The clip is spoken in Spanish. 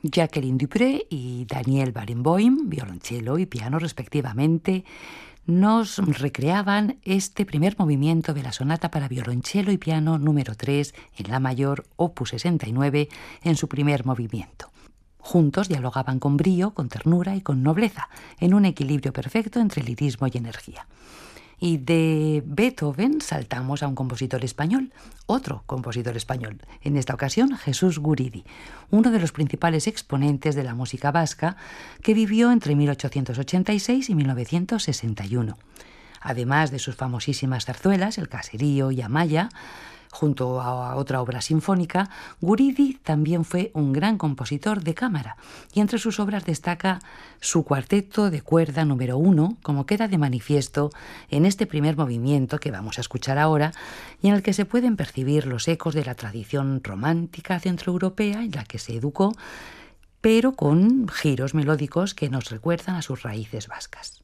Jacqueline Dupré y Daniel Barenboim, violonchelo y piano respectivamente, nos recreaban este primer movimiento de la sonata para violonchelo y piano número 3 en la mayor, opus 69, en su primer movimiento. Juntos dialogaban con brío, con ternura y con nobleza, en un equilibrio perfecto entre lirismo y energía. Y de Beethoven saltamos a un compositor español, otro compositor español, en esta ocasión Jesús Guridi, uno de los principales exponentes de la música vasca que vivió entre 1886 y 1961. Además de sus famosísimas zarzuelas, El Caserío y Amaya, junto a otra obra sinfónica, Guridi también fue un gran compositor de cámara y entre sus obras destaca su cuarteto de cuerda número 1, como queda de manifiesto en este primer movimiento que vamos a escuchar ahora y en el que se pueden percibir los ecos de la tradición romántica centroeuropea en la que se educó, pero con giros melódicos que nos recuerdan a sus raíces vascas.